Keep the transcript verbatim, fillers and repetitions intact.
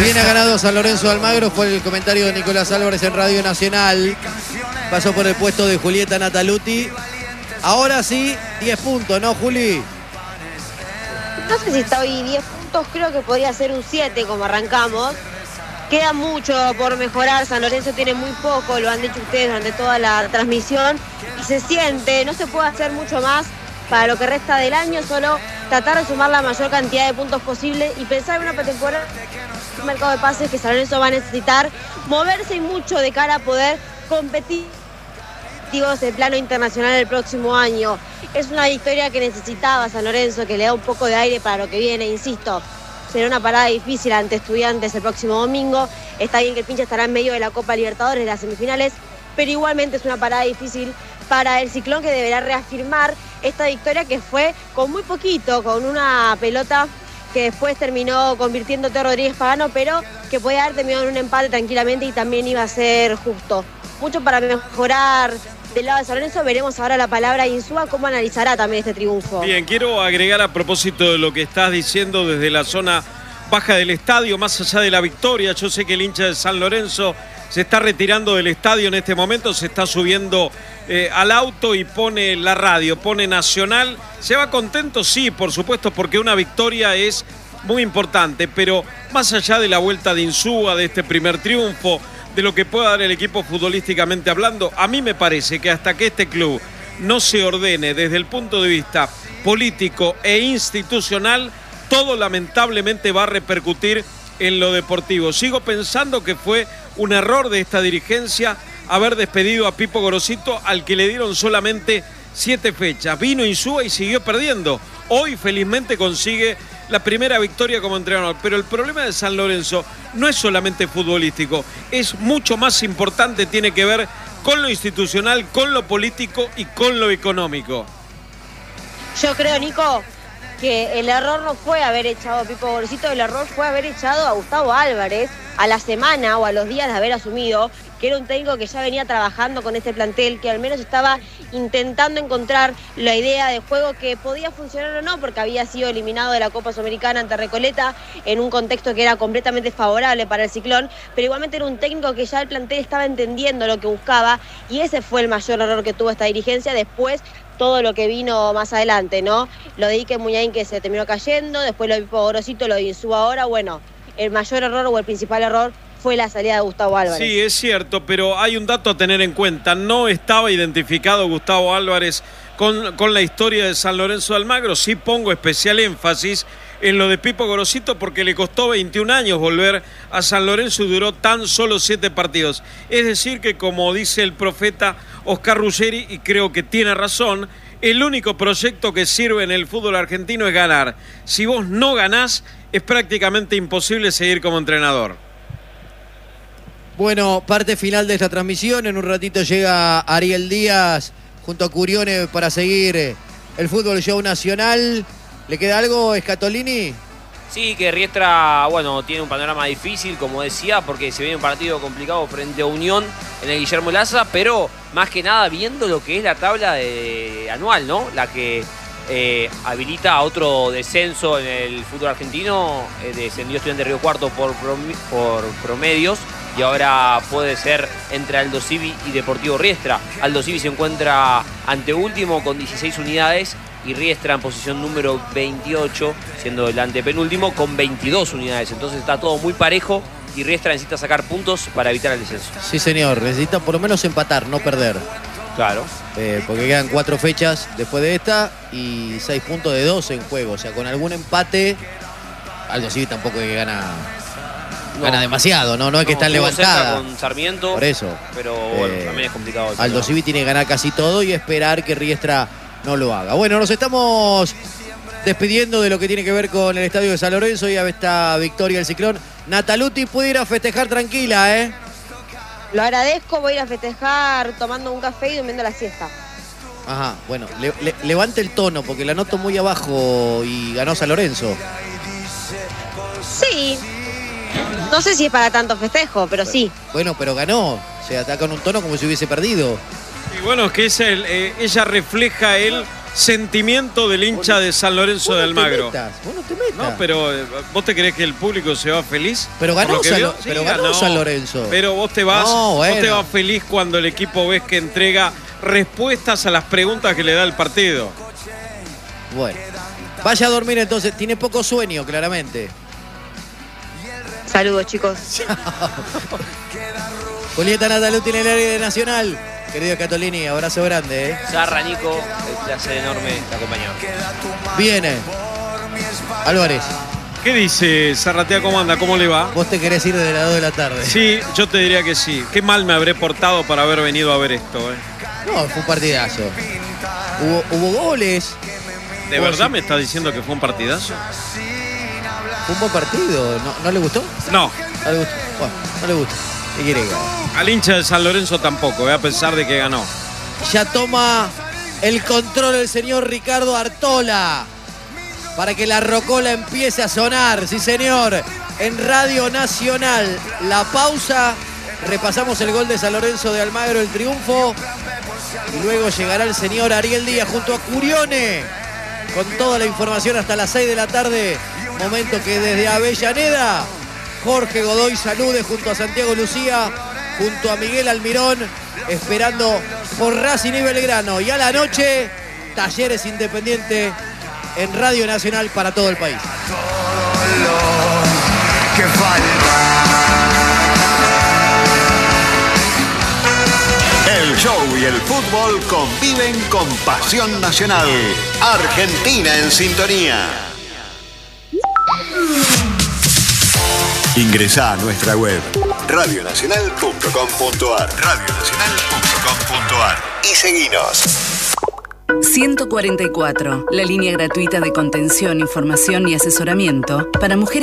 bien ha ganado San Lorenzo de Almagro fue el comentario de Nicolás Álvarez en Radio Nacional. Pasó por el puesto de Julieta Nataluti. Ahora sí, diez puntos, ¿no, Juli? No sé si está hoy diez puntos, creo que podría ser un siete como arrancamos. Queda mucho por mejorar, San Lorenzo tiene muy poco, lo han dicho ustedes durante toda la transmisión, y se siente, no se puede hacer mucho más para lo que resta del año, solo tratar de sumar la mayor cantidad de puntos posible y pensar en una pretemporada, un mercado de pases que San Lorenzo va a necesitar, moverse mucho de cara a poder competir en plano internacional el próximo año. Es una victoria que necesitaba San Lorenzo, que le da un poco de aire para lo que viene, insisto. Será una parada difícil ante Estudiantes el próximo domingo. Está bien que el pinche estará en medio de la Copa Libertadores, de las semifinales, pero igualmente es una parada difícil para el Ciclón, que deberá reafirmar esta victoria que fue con muy poquito, con una pelota que después terminó convirtiendo Teo Rodríguez Pagano, pero que puede haber terminado en un empate tranquilamente y también iba a ser justo. Mucho para mejorar del lado de San Lorenzo. Veremos ahora la palabra Insúa, cómo analizará también este triunfo. Bien, quiero agregar a propósito de lo que estás diciendo desde la zona baja del estadio, más allá de la victoria. Yo sé que el hincha de San Lorenzo se está retirando del estadio en este momento, se está subiendo eh, al auto y pone la radio, pone Nacional. ¿Se va contento? Sí, por supuesto, porque una victoria es muy importante, pero más allá de la vuelta de Insúa, de este primer triunfo, de lo que pueda dar el equipo futbolísticamente hablando, a mí me parece que hasta que este club no se ordene desde el punto de vista político e institucional, todo lamentablemente va a repercutir en lo deportivo. Sigo pensando que fue un error de esta dirigencia haber despedido a Pipo Gorosito, al que le dieron solamente siete fechas. Vino Insúa y siguió perdiendo. Hoy felizmente consigue la primera victoria como entrenador, pero el problema de San Lorenzo no es solamente futbolístico, es mucho más importante, tiene que ver con lo institucional, con lo político y con lo económico. Yo creo, Nico, que el error no fue haber echado a Pipo Gorosito, el error fue haber echado a Gustavo Álvarez a la semana o a los días de haber asumido, que era un técnico que ya venía trabajando con este plantel, que al menos estaba intentando encontrar la idea de juego que podía funcionar o no, porque había sido eliminado de la Copa Sudamericana ante Recoleta en un contexto que era completamente favorable para el Ciclón, pero igualmente era un técnico que ya el plantel estaba entendiendo lo que buscaba, y ese fue el mayor error que tuvo esta dirigencia. Después todo lo que vino más adelante, ¿no? Lo de Ike Muñain, que se terminó cayendo, después lo de Pipo Gorosito, lo de Insúa ahora. Bueno, el mayor error o el principal error fue la salida de Gustavo Álvarez. Sí, es cierto, pero hay un dato a tener en cuenta. No estaba identificado Gustavo Álvarez con, con la historia de San Lorenzo de Almagro. Sí pongo especial énfasis en lo de Pipo Gorosito porque le costó veintiún años volver a San Lorenzo y duró tan solo siete partidos. Es decir que, como dice el profeta Oscar Ruggeri, y creo que tiene razón, el único proyecto que sirve en el fútbol argentino es ganar. Si vos no ganás, es prácticamente imposible seguir como entrenador. Bueno, parte final de esta transmisión. En un ratito llega Ariel Díaz junto a Curione para seguir el Fútbol Show Nacional. ¿Le queda algo, Scatolini? Sí, que Riestra, bueno, tiene un panorama difícil, como decía, porque se viene un partido complicado frente a Unión en el Guillermo Laza, pero más que nada viendo lo que es la tabla de, anual, ¿no? La que eh, habilita a otro descenso en el fútbol argentino. Eh, descendió Estudiantes de Río Cuarto por, por promedios y ahora puede ser entre Aldo Civi y Deportivo Riestra. Aldo Civi se encuentra anteúltimo con dieciséis unidades y Riestra en posición número veintiocho, siendo el antepenúltimo, con veintidós unidades. Entonces está todo muy parejo y Riestra necesita sacar puntos para evitar el descenso. Sí, señor. Necesita por lo menos empatar, no perder. Claro. Eh, porque quedan cuatro fechas después de esta y seis puntos de doce en juego. O sea, con algún empate, Aldo Civi tampoco es que gana... No, gana demasiado, ¿no? No es que no, está levantada. Con Sarmiento. Por eso. Pero bueno, eh, también es complicado. Aldo Civi tiene que ganar casi todo y esperar que Riestra no lo haga. Bueno, nos estamos despidiendo de lo que tiene que ver con el estadio de San Lorenzo y a esta victoria del Ciclón. Nataluti puede ir a festejar tranquila, ¿eh? Lo agradezco, voy a ir a festejar tomando un café y durmiendo la siesta. Ajá, bueno, le, le, levante el tono porque la noto muy abajo y ganó San Lorenzo. Sí. No sé si es para tanto festejo, pero bueno, sí. Bueno, pero ganó. O sea, está con un tono como si hubiese perdido. Y bueno, es que es el, eh, ella refleja él sentimiento del hincha de San Lorenzo de Almagro. Vos no te metas, vos no te metas. No, pero eh, ¿vos te crees que el público se va feliz? Pero por ganó, lo que San, vio? Lo- Sí, pero ganó San Lorenzo. Pero vos te vas, No, bueno. vos te vas feliz cuando el equipo ves que entrega respuestas a las preguntas que le da el partido. Bueno, vaya a dormir entonces. Tiene poco sueño, claramente. Saludos, chicos. Julieta Nataluti en el área de Nacional. Querido Catolini, abrazo grande, ¿eh? Zarra, Nico, un placer enorme de acompañar. Viene. Álvarez, ¿Qué dice Zarratea? ¿Cómo anda? ¿Cómo le va? vos te querés ir desde las dos de la tarde. Sí, yo te diría que sí. Qué mal me habré portado para haber venido a ver esto, ¿eh? No, fue un partidazo. Hubo, hubo goles. ¿De Vos verdad sí. me está diciendo que fue un partidazo? Fue un buen partido. ¿No, ¿no le gustó? No, No le gustó. Bueno, no le gusta. ¿Qué quiere que haga? al hincha de San Lorenzo tampoco, ¿eh? A pesar de que ganó. Ya toma el control el señor Ricardo Artola para que la rocola empiece a sonar. Sí, señor. En Radio Nacional. La pausa. Repasamos el gol de San Lorenzo de Almagro, el triunfo. Y luego llegará el señor Ariel Díaz junto a Curione con toda la información hasta las seis de la tarde. Momento que desde Avellaneda Jorge Godoy salude junto a Santiago Lucía, junto a Miguel Almirón, esperando por Racing y Belgrano. Y a la noche, Talleres Independiente en Radio Nacional para todo el país. Todo lo que falta. El show y el fútbol conviven con pasión nacional. Argentina en sintonía. Ingresá a nuestra web radio nacional punto com punto ar, radio nacional punto com punto ar y seguinos. ciento cuarenta y cuatro, la línea gratuita de contención, información y asesoramiento para mujeres